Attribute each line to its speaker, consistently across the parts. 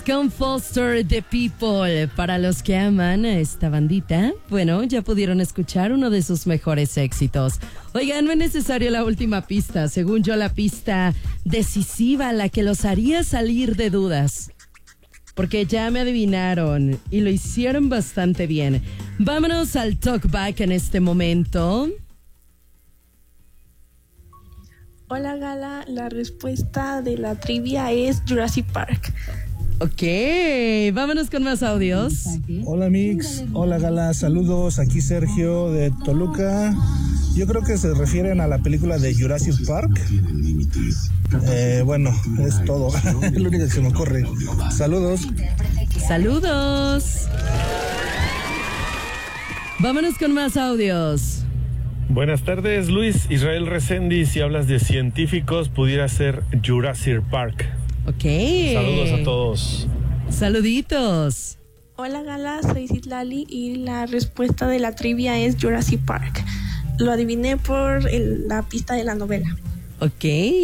Speaker 1: con Foster the People. Para los que aman a esta bandita, bueno, ya pudieron escuchar uno de sus mejores éxitos. Oigan, no es necesario la última pista. Según yo, la pista decisiva, la que los haría salir de dudas. Porque ya me adivinaron y lo hicieron bastante bien. Vámonos al talkback en este momento.
Speaker 2: Hola Gala, la respuesta de la trivia es Jurassic Park.
Speaker 1: Ok, vámonos con más audios.
Speaker 3: Hola Mix, hola Gala, saludos, aquí Sergio de Toluca. Yo creo que se refieren a la película de Jurassic Park. Bueno, es todo, es lo único que se me ocurre. Saludos.
Speaker 1: Saludos. Vámonos con más audios.
Speaker 4: Buenas tardes, Luis Israel Reséndiz. Si hablas de científicos, pudiera ser Jurassic Park.
Speaker 1: Ok.
Speaker 4: Saludos a todos.
Speaker 1: Saluditos.
Speaker 2: Hola Gala, soy Citlali y la respuesta de la trivia es Jurassic Park. Lo adiviné por la pista de la novela.
Speaker 1: Ok.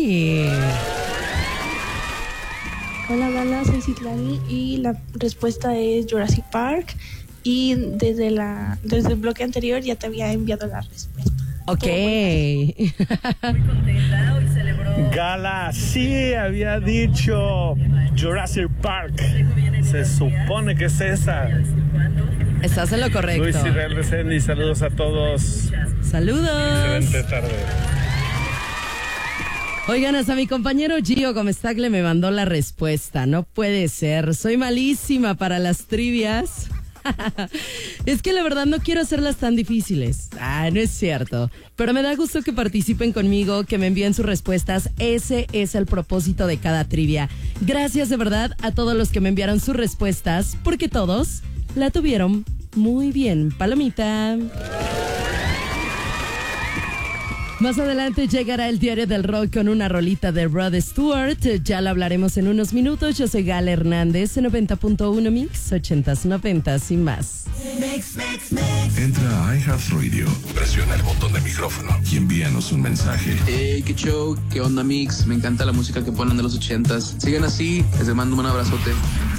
Speaker 2: Hola Gala, soy Citlali y la respuesta es Jurassic Park. Y desde el bloque anterior ya te había enviado la respuesta.
Speaker 1: Ok.
Speaker 5: Muy contenta, hoy celebró.
Speaker 4: Gala, sí había dicho Jurassic Park. Se supone que es esa.
Speaker 1: Estás en lo correcto.
Speaker 4: Luis Israel Reséndiz, saludos a todos.
Speaker 1: Saludos.
Speaker 4: Excelente tarde.
Speaker 1: Oigan, hasta mi compañero Gio Gómez Tagle me mandó la respuesta. No puede ser. Soy malísima para las trivias. Es que la verdad no quiero hacerlas tan difíciles. No es cierto. Pero me da gusto que participen conmigo, que me envíen sus respuestas. Ese es el propósito de cada trivia. Gracias de verdad a todos los que me enviaron sus respuestas, porque todos la tuvieron muy bien. Palomita. Más adelante llegará el Diario del Rock con una rolita de Rod Stewart. Ya lo hablaremos en unos minutos. Yo soy Gala Hernández, en 90.1 Mix, 80s, 90s y más.
Speaker 6: Entra a iHeartRadio, presiona el botón de micrófono y envíanos un mensaje.
Speaker 7: Hey, qué show, qué onda Mix, me encanta la música que ponen de los 80s. Sigan así, les mando un abrazote.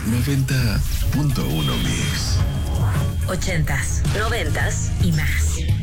Speaker 6: 90.1 Mix.
Speaker 5: 80s, 90s y más.